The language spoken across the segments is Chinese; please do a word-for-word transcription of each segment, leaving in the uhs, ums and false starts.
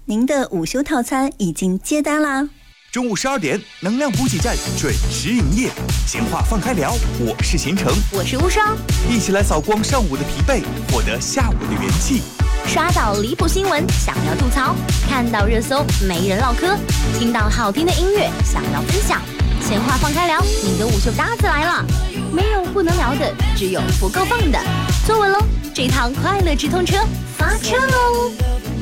您的午休套餐已经接单啦。 中午十二点，能量补给站准时营业，闲话放开聊，我是贤成， 我是乌双， 一起来扫光上午的疲惫，获得下午的元气。 刷到离谱新闻，想要吐槽；看到热搜，没人唠嗑；听到好听的音乐，想要分享。闲话放开聊，你的午休搭子来了，没有不能聊的，只有不够放的。坐稳喽，这趟快乐直通车发车喽！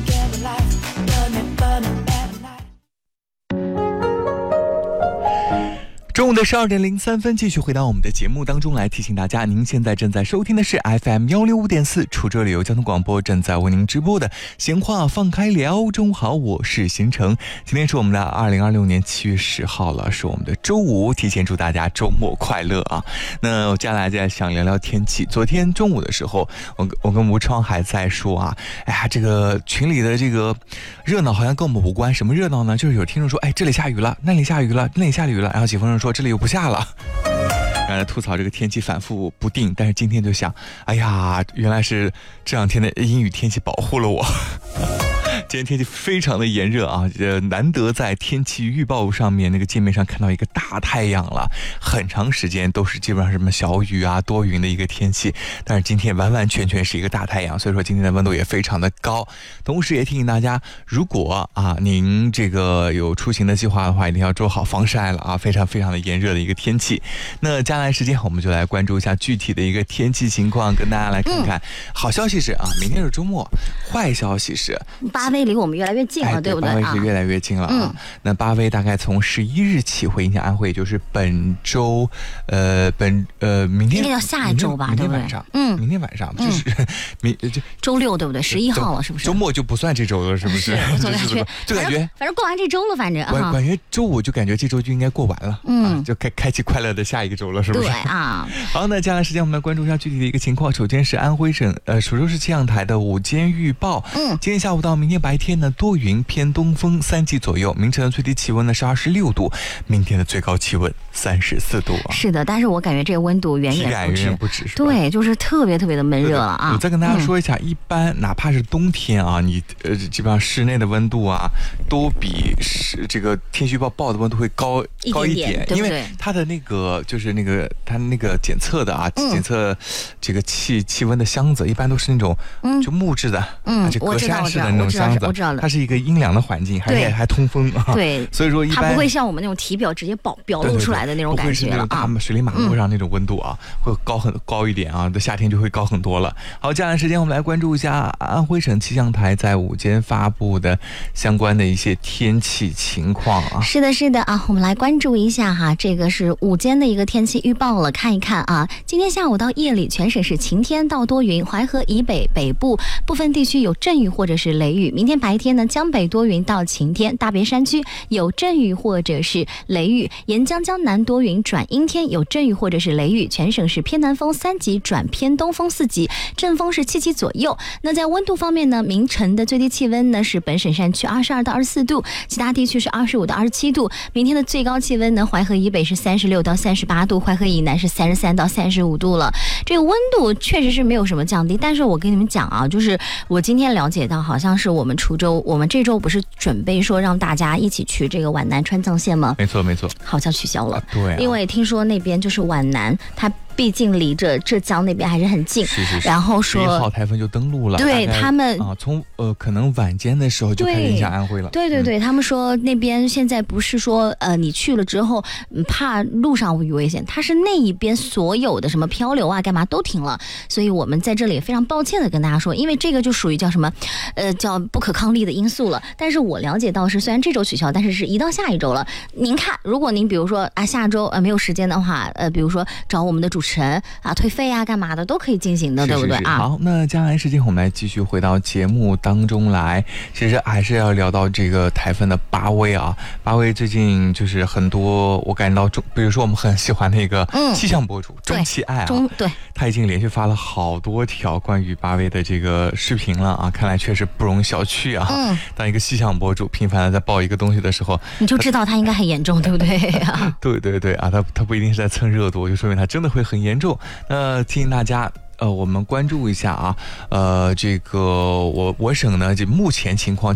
中午的十二点零三分，继续回到我们的节目当中来，提醒大家，您现在正在收听的是 F M 幺六五点四楚州旅游交通广播正在为您直播的闲话放开聊。中午好，我是行程。今天是我们的二零二六年七月十号了，是我们的周五，提前祝大家周末快乐啊！那我接下来再想聊聊天气。昨天中午的时候，我我跟吴超还在说啊，哎呀，这个群里的这个热闹好像跟我们无关。什么热闹呢？就是有听众说，哎，这里下雨了，那里下雨了，那里下雨了，然后几分钟说。这里又不下了，然后吐槽这个天气反复不定，但是今天就想，哎呀，原来是这两天的阴雨天气保护了我。今天天气非常的炎热啊，呃，难得在天气预报上面那个界面上看到一个大太阳了，很长时间都是基本上什么小雨啊、多云的一个天气，但是今天完完全全是一个大太阳，所以说今天的温度也非常的高。同时也提醒大家，如果啊您这个有出行的计划的话，一定要做好防晒了啊，非常非常的炎热的一个天气。那接下来时间我们就来关注一下具体的一个天气情况，跟大家来看看。嗯、好消息是啊，明天是周末；坏消息是巴威离我们越来越近了， 哎、 对不对？ 巴威是越来越近了啊。嗯、那巴威大概从十一日起会影响安徽，也就是本周，呃，本呃明天应该叫下一周吧， 明天晚上， 嗯， 明天晚上就是、嗯、明就周六对不对？十一号了，是不是？ 周末就不算这周了，是不是？ 是就感觉就感觉反正过完这周了，反正啊，感觉周五就感觉这周就应该过完了，嗯，啊、就开开启快乐的下一个周了，是不是？ 对啊。 好，那接下来时间我们来关注一下具体的一个情况。首先是安徽省呃蜀州市气象台的午间预报，嗯，今天下午到明天白天呢多云偏东风三级左右，明晨的最低气温呢是二十六度，明天的最高气温三十四度啊。 是的，但是我感觉这个温度远远不止， 远远不止， 对，就是特别特别的闷热了啊。 我再跟大家说一下，嗯、一般哪怕是冬天啊，你呃基本上室内的温度啊，都比是这个天气预报报的温度会高一高一点， 点对对， 因为它的那个就是那个它那个检测的啊，嗯、检测这个气气温的箱子，一般都是那种、嗯、就木质的，嗯，就格栅式的那种箱子， 我知道了， 它是一个阴凉的环境，还还还通风啊， 对， 所以说一般它不会像我们那种体表直接表表露出来的那种感觉了啊， 他们水里马路上那种温度啊，嗯、会高很高一点啊，到夏天就会高很多了。好，接下来时间我们来关注一下安徽省气象台在午间发布的相关的一些天气情况啊。 是的，是的啊，我们来关注一下哈，这个是午间的一个天气预报了，看一看啊，今天下午到夜里全省是晴天到多云，淮河以北北部部分地区有阵雨或者是雷雨。明天白天呢，江北多云到晴天，大别山区有阵雨或者是雷雨，沿江江南多云转阴天，有阵雨或者是雷雨，全省是偏南风三级转偏东风四级，阵风是七级左右。那在温度方面呢，明晨的最低气温呢是本省山区二十二到二十四度，其他地区是二十五到二十七度。明天的最高气温呢，淮河以北是三十六到三十八度，淮河以南是三十三到三十五度了。这个温度确实是没有什么降低，但是我跟你们讲啊，就是我今天了解到，好像是我们滁州，我们这周不是准备说让大家一起去这个皖南川藏线吗？ 没错没错， 好像取消了， 啊对啊， 因为听说那边就是皖南，它毕竟离着浙江那边还是很近， 是是是， 然后说十一号台风就登陆了， 对他们啊，从呃可能晚间的时候就开始影响安徽了。 对对对、嗯，他们说那边现在不是说呃你去了之后怕路上遇危险，它是那一边所有的什么漂流啊干嘛都停了，所以我们在这里也非常抱歉的跟大家说，因为这个就属于叫什么呃叫不可抗力的因素了。但是我了解到是虽然这周取消，但是是移到下一周了。您看，如果您比如说啊下周呃没有时间的话，呃比如说找我们的主持人啊退费啊干嘛的都可以进行的， 是是是， 对不对啊？ 好，那接下来时间我们来继续回到节目当中来，其实还是要聊到这个台风的巴威啊。巴威最近就是很多我感到中，比如说我们很喜欢那个气象博主、嗯、中气爱啊， 中对， 他已经连续发了好多条关于巴威的这个视频了啊，看来确实不容小觑啊。嗯，当一个气象博主频繁的在报一个东西的时候， 你就知道他应该很严重，对不对啊？ 对对对啊，他他不一定是在蹭热度，就说明他真的会很严重。那提醒大家。呃，我们关注一下啊，呃，这个我我省呢，就目前情况